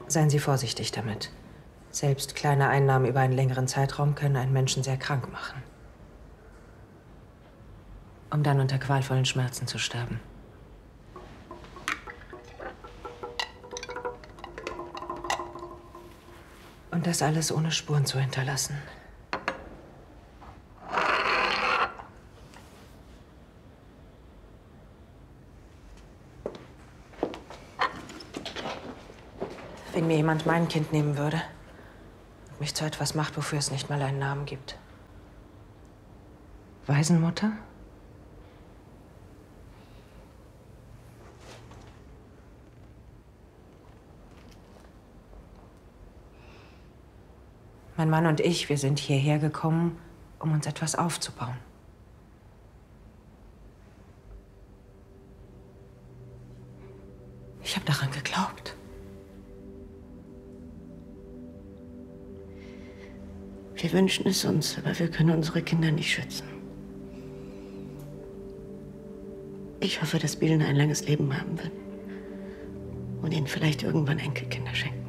Seien Sie vorsichtig damit. Selbst kleine Einnahmen über einen längeren Zeitraum können einen Menschen sehr krank machen. Um dann unter qualvollen Schmerzen zu sterben. Und das alles ohne Spuren zu hinterlassen. Wenn mir jemand mein Kind nehmen würde und mich zu etwas macht, wofür es nicht mal einen Namen gibt. Waisenmutter? Mein Mann und ich, wir sind hierher gekommen, um uns etwas aufzubauen. Ich habe daran geglaubt. Wir wünschen es uns, aber wir können unsere Kinder nicht schützen. Ich hoffe, dass Bielen ein langes Leben haben wird und ihnen vielleicht irgendwann Enkelkinder schenken.